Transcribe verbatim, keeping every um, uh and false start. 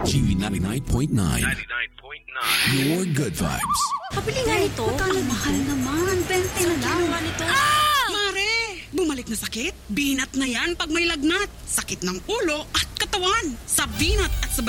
G ninety-nine point nine. ninety-nine point nine. Your good vibes. Pabili nga nito. Ang mahal naman. bente na lang. Ano nga nito? Ah! Mare, bumalik na sakit? Binat na yan pag may lagnat. Sakit ng ulo at katawan. Sa Binat at sa